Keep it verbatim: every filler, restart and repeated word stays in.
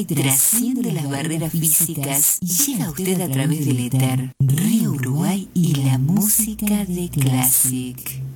trasciende las barreras físicas y llega a usted a través del éter. Río Uruguay y la música de Classic.